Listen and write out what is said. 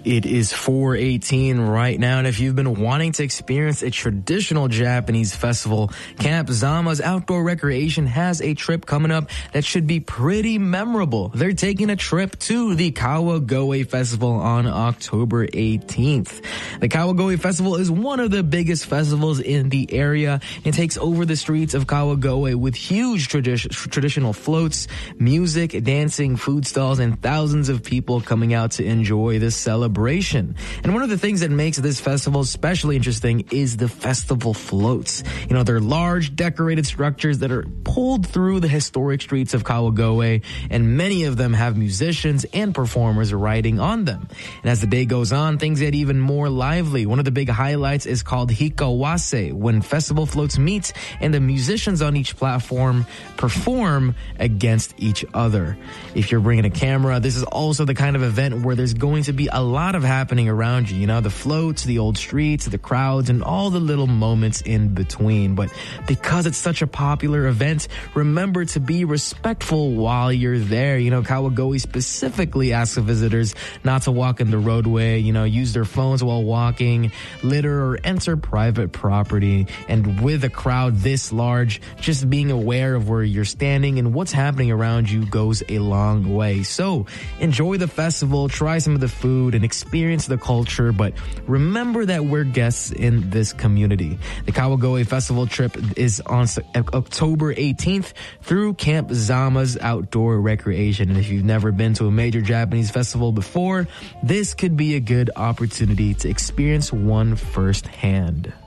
It is 4:18 right now, and if you've been wanting to experience a traditional Japanese festival, Camp Zama's Outdoor Recreation has a trip coming up that should be pretty memorable. They're taking a trip to the Kawagoe Festival on October 18th. The Kawagoe Festival is one of the biggest festivals in the area and takes over the streets of Kawagoe with huge traditional floats, music, dancing, food stalls, and thousands of people coming out to enjoy this celebration. And one of the things that makes this festival especially interesting is the festival floats. You know, they're large, decorated structures that are pulled through the historic streets of Kawagoe, and many of them have musicians and performers riding on them. And as the day goes on, things get even more lively. One of the big highlights is called Hikawase, when festival floats meet and the musicians on each platform perform against each other. If you're bringing a camera, this is also the kind of event where there's going to be a lot of happening around you, the floats, the old streets, the crowds, and all the little moments in between. But because it's such a popular event, remember to be respectful while you're there. Kawagoe specifically asks visitors not to walk in the roadway, use their phones while walking, litter, or enter private property. And with a crowd this large, just being aware of where you're standing and what's happening around you goes a long way. So enjoy the festival, try some of the food, and experience the culture, but remember that we're guests in this community. The Kawagoe Festival trip is on October 18th through Camp Zama's Outdoor Recreation. And if you've never been to a major Japanese festival before, this could be a good opportunity to experience one firsthand.